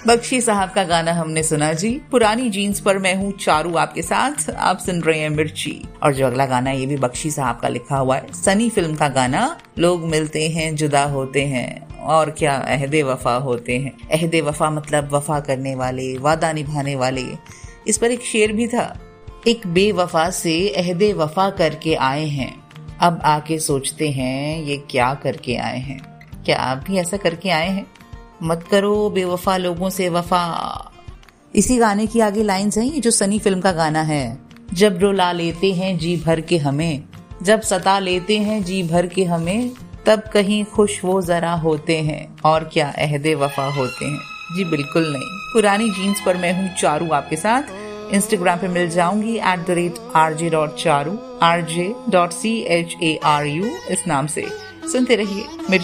बख्शी साहब का गाना हमने सुना जी। पुरानी जीन्स पर मैं हूँ चारू आपके साथ, आप सुन रहे हैं मिर्ची। और जो अगला गाना ये भी बख्शी साहब का लिखा हुआ है, सनी फिल्म का गाना। लोग मिलते हैं जुदा होते हैं और क्या अहदे वफा होते हैं। अहदे वफा मतलब वफा करने वाले, वादा निभाने वाले। इस पर एक शेर भी था, एक बेवफा से अहदे वफा करके आए हैं, अब आके सोचते हैं ये क्या करके आए हैं। क्या आप भी ऐसा करके आए हैं? मत करो बेवफा लोगों से वफा। इसी गाने की आगे लाइंस हैं, ये जो सनी फिल्म का गाना है। जब रुला लेते हैं जी भर के हमें, जब सता लेते हैं जी भर के हमें, तब कहीं खुश वो जरा होते हैं और क्या अहदे वफा होते हैं। जी बिल्कुल नहीं। पुरानी जीन्स पर मैं हूँ चारू आपके साथ। इंस्टाग्राम पे मिल जाऊंगी @rj.charu, rj.charu इस नाम से। सुनते रहिए।